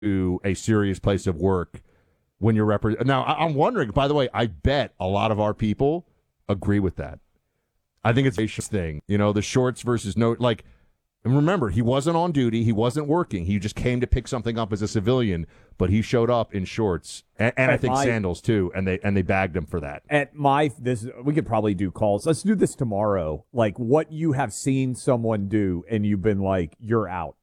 to a serious place of work when you're representing. Now, I'm wondering, by the way, I bet a lot of our people agree with that. I think it's a thing, the shorts versus no, like, and remember, he wasn't on duty, he wasn't working, he just came to pick something up as a civilian, but he showed up in shorts and I think sandals too, and they bagged him for that. We could probably do calls. Let's do this tomorrow. Like what you have seen someone do, and you've been like, you're out.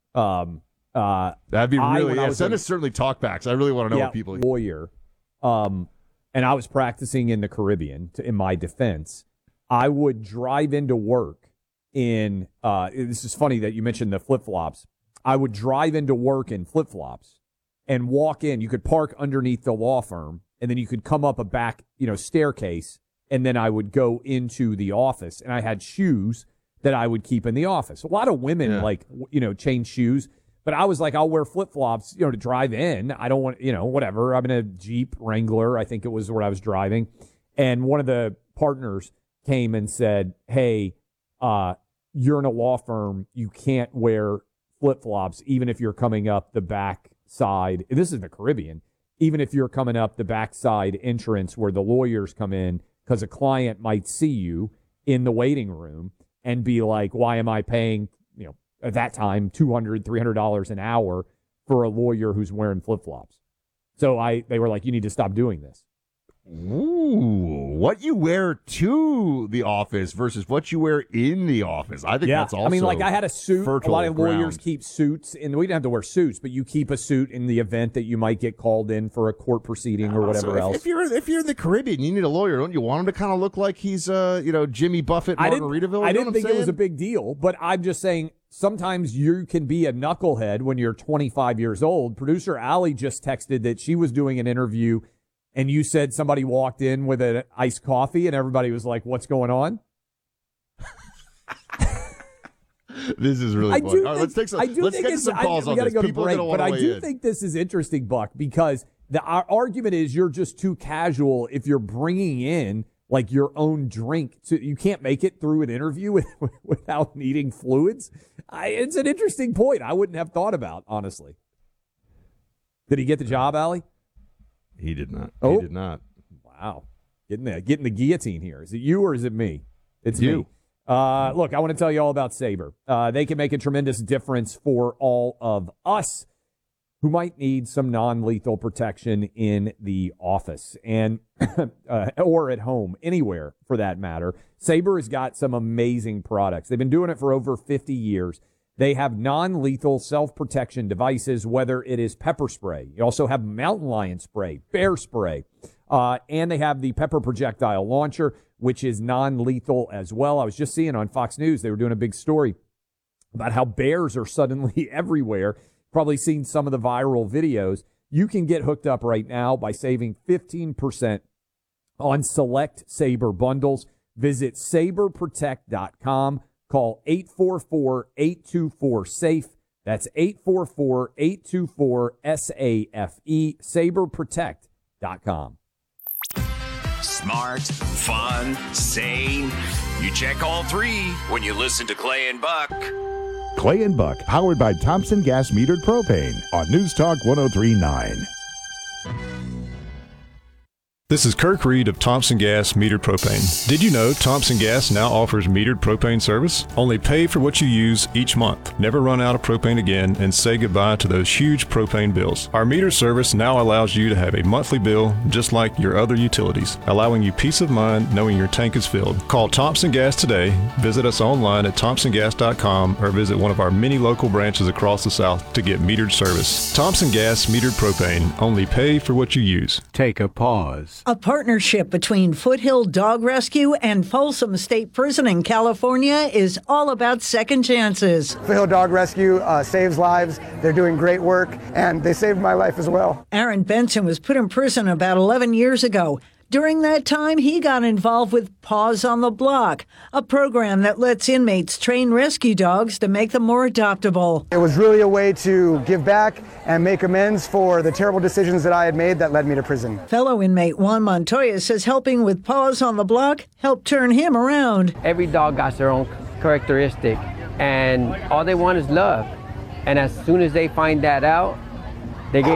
That'd be really. Send us certainly talkbacks. I really want to know what people. Lawyer, and I was practicing in the Caribbean. In my defense, I would drive into work in. This is funny that you mentioned the flip flops. I would drive into work in flip flops and walk in. You could park underneath the law firm, and then you could come up a back, staircase, and then I would go into the office. And I had shoes that I would keep in the office. A lot of women change shoes. But I was like, I'll wear flip-flops, to drive in. I don't want, whatever. I'm in a Jeep Wrangler, I think it was where I was driving. And one of the partners came and said, hey, you're in a law firm. You can't wear flip-flops, even if you're coming up the back side. This is the Caribbean. Even if you're coming up the backside entrance where the lawyers come in, because a client might see you in the waiting room and be like, why am I paying, at that time, $200, $300 an hour for a lawyer who's wearing flip-flops. So they were like, you need to stop doing this. Ooh, what you wear to the office versus what you wear in the office. I think that's also I mean, like I had a suit. A lot of lawyers ground. keep suits, and we didn't have to wear suits, but you keep a suit in the event that you might get called in for a court proceeding or whatever else. If you're in the Caribbean, you need a lawyer. Don't you want him to kind of look like he's, Jimmy Buffett, Margaritaville? I didn't think it was a big deal, but I'm just saying sometimes you can be a knucklehead when you're 25 years old. Producer Allie just texted that she was doing an interview, and you said somebody walked in with an iced coffee, and everybody was like, what's going on? This is really funny. All right, let's get to some calls on this. People are going to want to weigh in. But I do think this is interesting, Buck, because our argument is you're just too casual if you're bringing in like your own drink. So you can't make it through an interview without needing fluids. It's an interesting point I wouldn't have thought about, honestly. Did he get the job, Allie? He did not. Oh. He did not. Wow. Getting the guillotine here. Is it you or is it me? It's you. Me. Look, I want to tell you all about Sabre. They can make a tremendous difference for all of us who might need some non-lethal protection in the office and or at home, anywhere for that matter. Sabre has got some amazing products. They've been doing it for over 50 years. They have non-lethal self-protection devices, whether it is pepper spray. You also have mountain lion spray, bear spray, and they have the pepper projectile launcher, which is non-lethal as well. I was just seeing on Fox News, they were doing a big story about how bears are suddenly everywhere. Probably seen some of the viral videos. You can get hooked up right now by saving 15% on select Sabre bundles. Visit saberprotect.com. Call 844-824-SAFE. That's 844-824-SAFE. Saberprotect.com. Smart, fun, sane. You check all three when you listen to Clay and Buck. Clay and Buck, powered by Thompson Gas Metered Propane on News Talk 103.9. This is Kirk Reed of Thompson Gas Metered Propane. Did you know Thompson Gas now offers metered propane service? Only pay for what you use each month. Never run out of propane again and say goodbye to those huge propane bills. Our meter service now allows you to have a monthly bill just like your other utilities, allowing you peace of mind knowing your tank is filled. Call Thompson Gas today. Visit us online at thompsongas.com or visit one of our many local branches across the South to get metered service. Thompson Gas Metered Propane. Only pay for what you use. Take a pause. A partnership between Foothill Dog Rescue and Folsom State Prison in California is all about second chances. Foothill Dog Rescue saves lives. They're doing great work, and they saved my life as well. Aaron Benson was put in prison about 11 years ago. During that time, he got involved with Paws on the Block, a program that lets inmates train rescue dogs to make them more adoptable. It was really a way to give back and make amends for the terrible decisions that I had made that led me to prison. Fellow inmate Juan Montoya says helping with Paws on the Block helped turn him around. Every dog got their own characteristic, and all they want is love. And as soon as they find that out, They gave